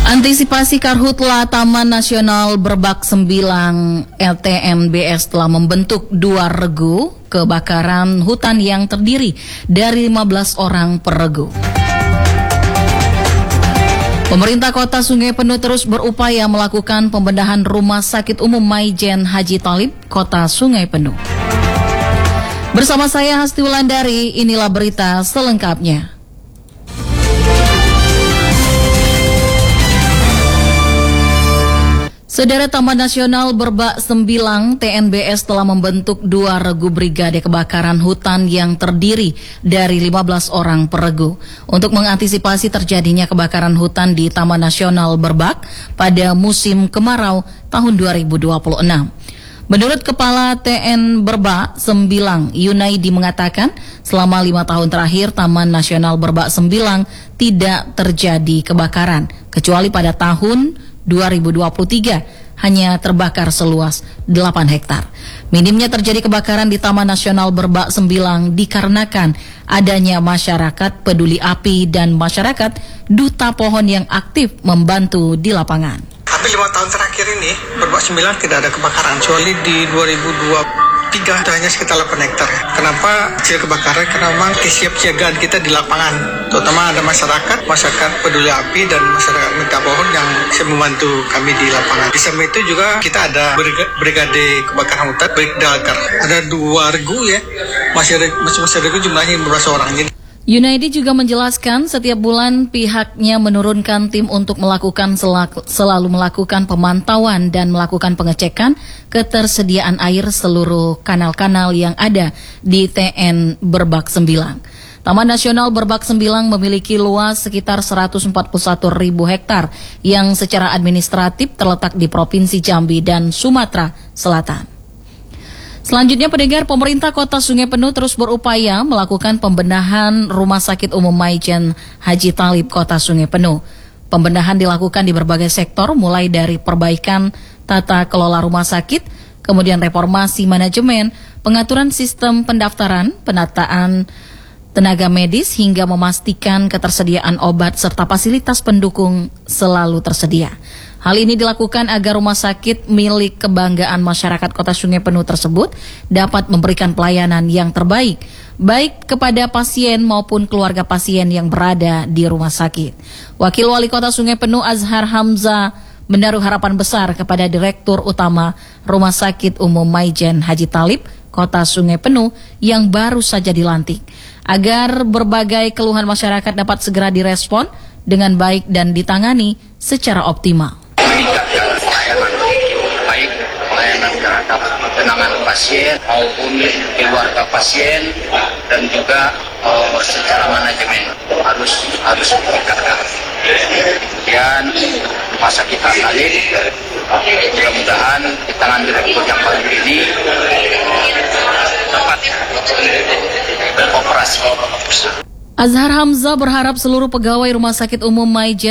Antisipasi Karhutla Taman Nasional Berbak Sembilang TNBS telah membentuk 2 regu kebakaran hutan yang terdiri dari 15 orang per regu. Pemerintah Kota Sungai Penuh terus berupaya melakukan pembenahan Rumah Sakit Umum Maijen Haji Thalib, Kota Sungai Penuh. Bersama saya Hasti Wulandari, inilah berita selengkapnya. Saudara, Taman Nasional Berbak Sembilang TNBS telah membentuk 2 regu brigade kebakaran hutan yang terdiri dari 15 orang per regu untuk mengantisipasi terjadinya kebakaran hutan di Taman Nasional Berbak pada musim kemarau tahun 2026. Menurut Kepala TN Berbak Sembilang, Yunaidi mengatakan selama 5 tahun terakhir Taman Nasional Berbak Sembilang tidak terjadi kebakaran, kecuali pada tahun 2023 hanya terbakar seluas 8 hektar. Minimnya terjadi kebakaran di Taman Nasional Berbak Sembilang dikarenakan adanya masyarakat peduli api dan masyarakat duta pohon yang aktif membantu di lapangan. Tapi 5 tahun terakhir ini Berbak Sembilang tidak ada kebakaran, kecuali di 2023 itu hanya sekitar 8 hektar. Kenapa kecil kebakaran? Karena memang kesiapsiagaan kita di lapangan, terutama ada masyarakat peduli api dan masyarakat minta pohon yang bisa membantu kami di lapangan. Di samping itu juga kita ada brigade kebakaran hutan, Brigdalkar. Ada 2 regu ya, masih regu jumlahnya 15 orang. Yunaidi juga menjelaskan setiap bulan pihaknya menurunkan tim untuk selalu melakukan pemantauan dan melakukan pengecekan ketersediaan air seluruh kanal-kanal yang ada di TN Berbak Sembilang. Taman Nasional Berbak Sembilang memiliki luas sekitar 141.000 hektar yang secara administratif terletak di Provinsi Jambi dan Sumatera Selatan. Selanjutnya, pendengar, pemerintah Kota Sungai Penuh terus berupaya melakukan pembenahan Rumah Sakit Umum Maijen Haji Thalib, Kota Sungai Penuh. Pembenahan dilakukan di berbagai sektor, mulai dari perbaikan tata kelola rumah sakit, kemudian reformasi manajemen, pengaturan sistem pendaftaran, penataan tenaga medis, hingga memastikan ketersediaan obat serta fasilitas pendukung selalu tersedia. Hal ini dilakukan agar rumah sakit milik kebanggaan masyarakat Kota Sungai Penuh tersebut dapat memberikan pelayanan yang terbaik, baik kepada pasien maupun keluarga pasien yang berada di rumah sakit. Wakil Wali Kota Sungai Penuh Azhar Hamzah menaruh harapan besar kepada Direktur Utama Rumah Sakit Umum Maijen Haji Thalib, Kota Sungai Penuh yang baru saja dilantik, agar berbagai keluhan masyarakat dapat segera direspon dengan baik dan ditangani secara optimal. Meningkatkan pelayanan, baik pelayanan terhadap penanganan pasien maupun keluarga pasien, dan juga secara manajemen harus ditingkatkan. Kemudian rumah sakit Thalib, mudah-mudahan di tangan direktur yang baru ini dapat beroperasi. Azhar Hamzah berharap seluruh pegawai Rumah Sakit Umum Maijen